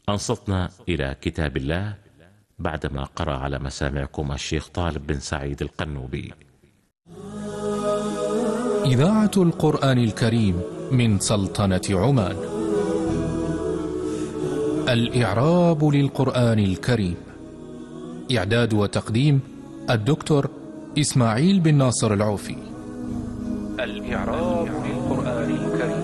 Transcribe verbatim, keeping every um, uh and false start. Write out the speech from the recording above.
أنصتنا إلى كتاب الله بعدما قرأ على مسامعكم الشيخ طالب بن سعيد القنوبي. إذاعة القرآن الكريم من سلطنة عمان. الإعراب للقرآن الكريم. إعداد وتقديم الدكتور إسماعيل بن ناصر العوفي. الإعراب للقرآن الكريم.